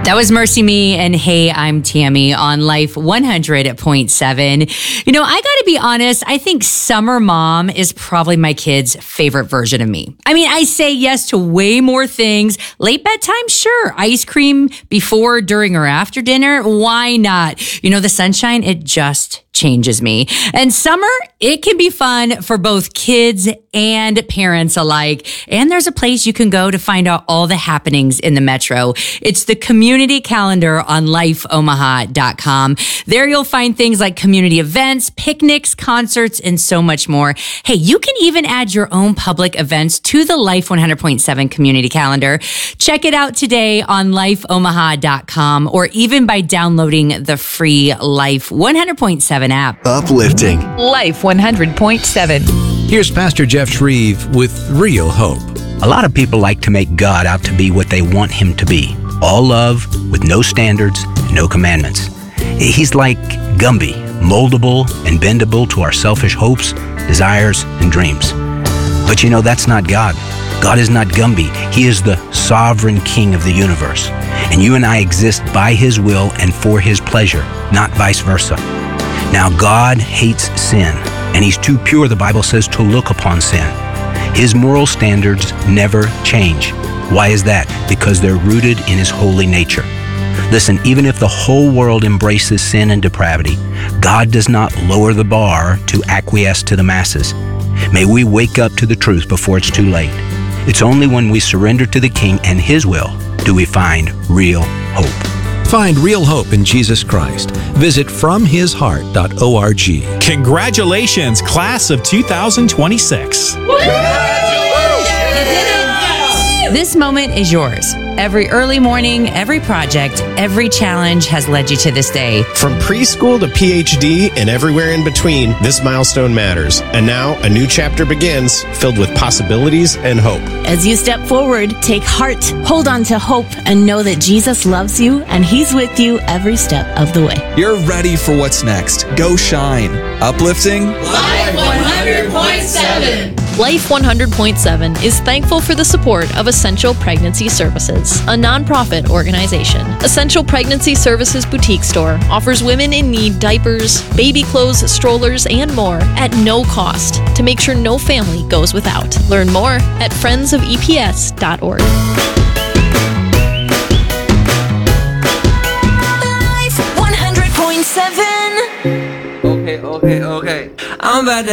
That was Mercy Me and Hey, I'm Tammy on Life 100.7. You know, I gotta be honest, I think Summer Mom is probably my kid's favorite version of me. I mean, I say yes to way more things. Late bedtime, sure. Ice cream before, during, or after dinner, why not? You know, the sunshine, it just changes me. And summer, it can be fun for both kids and parents alike. And there's a place you can go to find out all the happenings in the metro. It's the community calendar on lifeomaha.com. There you'll find things like community events, picnics, concerts, and so much more. Hey, you can even add your own public events to the Life 100.7 community calendar. Check it out today on lifeomaha.com or even by downloading the free Life 100.7 app. Uplifting. Life 100.7. Here's Pastor Jeff Shreve with Real Hope. A lot of people like to make God out to be what they want him to be. All love with no standards, no commandments. He's like Gumby, moldable and bendable to our selfish hopes, desires, and dreams. But you know, that's not God. God is not Gumby. He is the sovereign king of the universe. And you and I exist by his will and for his pleasure, not vice versa. Now, God hates sin, and he's too pure, the Bible says, to look upon sin. His moral standards never change. Why is that? Because they're rooted in his holy nature. Listen, even if the whole world embraces sin and depravity, God does not lower the bar to acquiesce to the masses. May we wake up to the truth before it's too late. It's only when we surrender to the King and his will do we find real hope. Find real hope in Jesus Christ. Visit FromHisHeart.org. Congratulations, class of 2026. This moment is yours. Every early morning, every project, every challenge has led you to this day. From preschool to PhD and everywhere in between, this milestone matters. And now a new chapter begins, filled with possibilities and hope. As you step forward, take heart, hold on to hope, and know that Jesus loves you and he's with you every step of the way. You're ready for what's next. Go shine. Uplifting. Life 100.7. Life 100.7 is thankful for the support of Essential Pregnancy Services, a nonprofit organization. Essential Pregnancy Services Boutique Store offers women in need diapers, baby clothes, strollers, and more at no cost to make sure no family goes without. Learn more at friendsofeps.org. Life 100.7. Okay. I'm about to